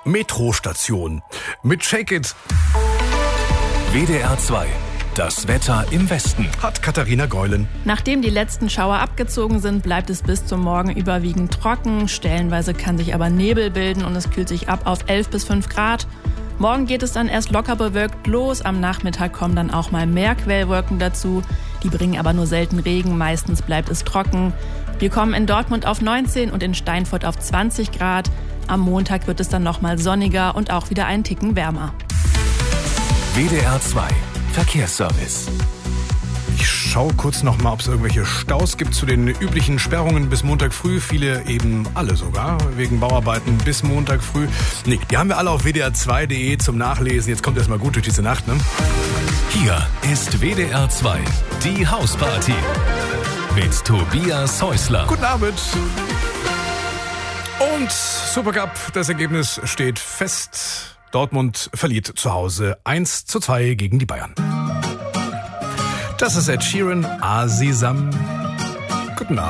Metrostation mit Shake It. WDR 2. Das Wetter im Westen. Hat Katharina Geulen. Nachdem die letzten Schauer abgezogen sind, bleibt es bis zum Morgen überwiegend trocken. Stellenweise kann sich aber Nebel bilden und es kühlt sich ab auf 11 bis 5 Grad. Morgen geht es dann erst locker bewölkt los. Am Nachmittag kommen dann auch mal mehr Quellwolken dazu. Die bringen aber nur selten Regen. Meistens bleibt es trocken. Wir kommen in Dortmund auf 19 und in Steinfurt auf 20 Grad. Am Montag wird es dann nochmal sonniger und auch wieder einen Ticken wärmer. WDR 2. Verkehrsservice. Ich schaue kurz noch mal, ob es irgendwelche Staus gibt zu den üblichen Sperrungen bis Montag früh. Viele eben alle sogar, wegen Bauarbeiten bis Montag früh. Nee, die haben wir alle auf wdr2.de zum Nachlesen. Jetzt kommt erstmal gut durch diese Nacht, ne? Hier ist WDR 2, die Hausparty. Mit Tobias Häusler. Guten Abend. Und Supercup, das Ergebnis steht fest. Dortmund verliert zu Hause 1:2 gegen die Bayern. Das ist Ed Sheeran, Azizam.